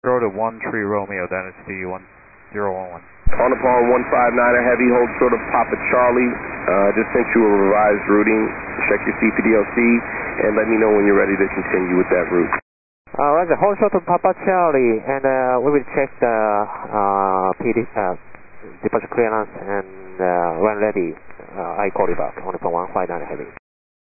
Go to 13 Romeo, then it's the 1011. On the phone, 159er Heavy, hold short of Papa Charlie. Just sent you a revised routing. Check your CPDLC and let me know when you're ready to continue with that route. Alright, hold short of Papa Charlie, and we will check the departure clearance and when ready, I call you back on the phone 159er Heavy.